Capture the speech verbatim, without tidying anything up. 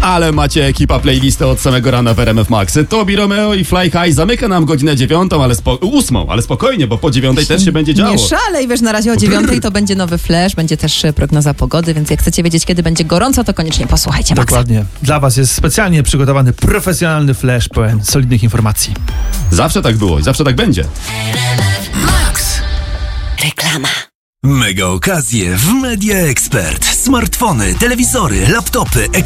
Ale macie ekipa playlistę od samego rana w R M F Max. Tobi Romeo i Fly High zamyka nam godzinę dziewiątą, ale spo... ósmą, ale spokojnie, bo po dziewiątej też się będzie działo. Nie szalej, wiesz, na razie o dziewiątej to będzie nowy flash, będzie też prognoza pogody, więc jak chcecie wiedzieć, kiedy będzie gorąco, to koniecznie posłuchajcie Maxa. Dokładnie. Dla was jest specjalnie przygotowany profesjonalny flash pełen solidnych informacji. Zawsze tak było i zawsze tak będzie. Max. Reklama. Mega okazje w Media Expert. Smartfony, telewizory, laptopy,